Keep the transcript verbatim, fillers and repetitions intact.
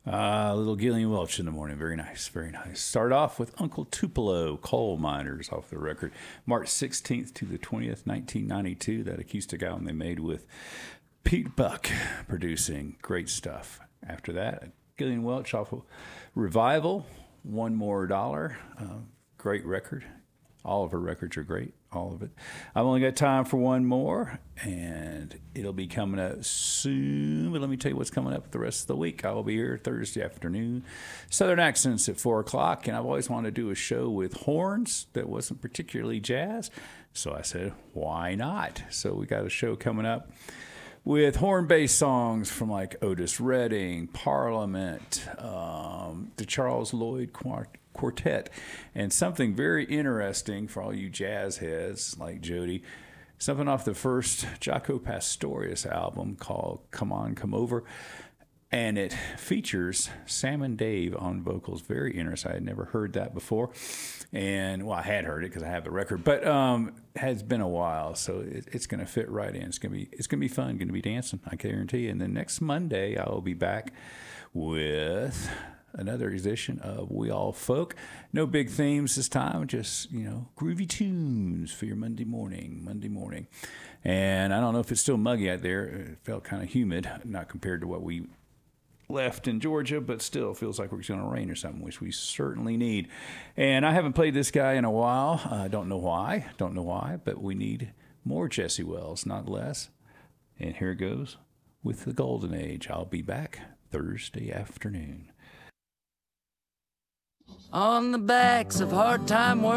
Uh, little Gillian Welch in the morning. Very nice, very nice. Start off with Uncle Tupelo, Coal Miners, off the record. March sixteenth to the twentieth, nineteen ninety-two. That acoustic album they made with Pete Buck producing. Great stuff. After that, Gillian Welch off of Revival, One More Dollar. Uh, great record. All of her records are great, all of it. I've only got time for one more, and it'll be coming up soon. But let me tell you what's coming up the rest of the week. I will be here Thursday afternoon. Southern Accents at four o'clock, and I've always wanted to do a show with horns that wasn't particularly jazz. So I said, why not? So we got a show coming up with horn-based songs from like Otis Redding, Parliament, um, the Charles Lloyd Quart- Quartet, and something very interesting for all you jazz heads like Jody, something off the first Jaco Pastorius album called Come On, Come Over, and it features Sam and Dave on vocals. Very interesting. I had never heard that before, and well, I had heard it because I have the record, but um, it has been a while, so it, it's going to fit right in. It's going to be it's going to be fun. Going to be dancing, I guarantee you. And then next Monday, I will be back with another edition of We All Folk. No big themes this time, just, you know, groovy tunes for your Monday morning, Monday morning. And I don't know if it's still muggy out there. It felt kind of humid, not compared to what we left in Georgia, but still feels like it's going to rain or something, which we certainly need. And I haven't played this guy in a while. I uh, don't know why. Don't know why, but we need more Jesse Wells, not less. And here it goes with the Golden Age. I'll be back Thursday afternoon. On the backs of hard time work